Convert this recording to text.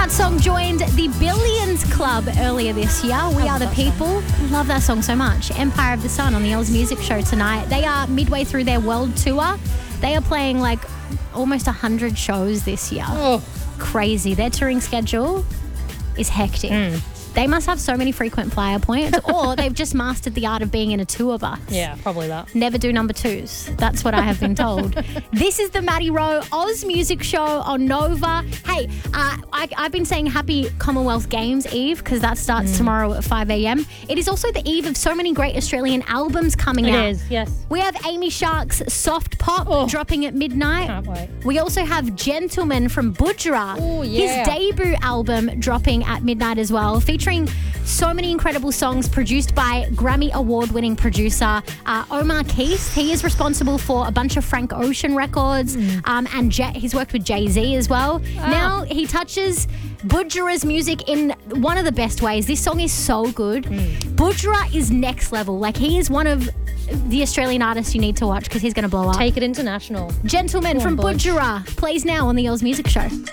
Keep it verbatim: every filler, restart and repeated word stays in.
That song joined the Billions Club earlier this year. We I Are the love that People. Love that song so much. Empire of the Sun on the Oz Music Show tonight. They are midway through their world tour. They are playing like almost one hundred shows this year. Oh. Crazy. Their touring schedule is hectic. Mm. They must have so many frequent flyer points, or they've just mastered the art of being in a tour bus. Yeah, probably that. Never do number twos. That's what I have been told. This is the Maddie Rowe Oz Music Show on Nova. Hey, uh, I, I've been saying happy Commonwealth Games Eve because that starts Mm. tomorrow at five a.m. It is also the eve of so many great Australian albums coming It out. is, yes. We have Amy Shark's Soft Pop Oh. dropping at midnight. Can't wait. We also have Gentleman from Budgerah. Oh, yeah. His debut album dropping at midnight as well, featuring so many incredible songs produced by Grammy Award-winning producer uh, Omar Keith. He is responsible for a bunch of Frank Ocean records, Mm. um, and J- he's worked with Jay-Z as well. Ah. Now he touches Budgerah's music in one of the best ways. This song is so good. Mm. Budgerah is next level. Like, he is one of the Australian artists you need to watch because he's going to blow up. Take it international. Gentleman Go on, from Budge. Budgerah plays now on the Oz Music Show.